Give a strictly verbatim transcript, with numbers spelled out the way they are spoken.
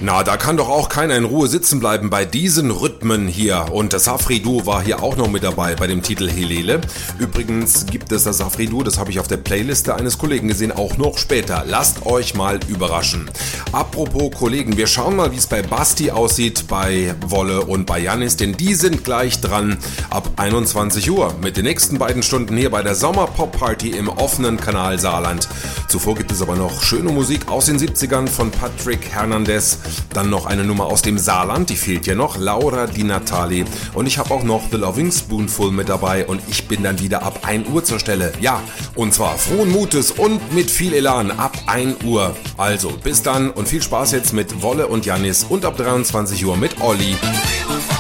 Na, da kann doch auch keiner in Ruhe sitzen bleiben bei diesen Rhythmen hier. Und das Safri-Duo war hier auch noch mit dabei bei dem Titel Helele. Übrigens gibt es das Safri-Duo, das habe ich auf der Playliste eines Kollegen gesehen, auch noch später. Lasst euch mal überraschen. Apropos Kollegen, wir schauen mal, wie es bei Basti aussieht, bei Wolle und bei Jannis, denn die sind gleich dran ab einundzwanzig Uhr mit den nächsten beiden Stunden hier bei der Sommer-Pop-Party im offenen Kanal Saarland. Zuvor gibt es aber noch schöne Musik aus den siebzigern von Patrick Hernandez. Dann noch eine Nummer aus dem Saarland, die fehlt ja noch, Laura Di Natale. Und ich habe auch noch The Loving Spoonful mit dabei und ich bin dann wieder ab ein Uhr zur Stelle. Ja, und zwar frohen Mutes und mit viel Elan ab ein Uhr. Also, bis dann und viel Spaß jetzt mit Wolle und Jannis und ab dreiundzwanzig Uhr mit Olli.